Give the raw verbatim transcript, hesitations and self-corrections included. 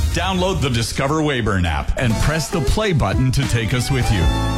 Download the Discover Weyburn app and press the play button to take us with you.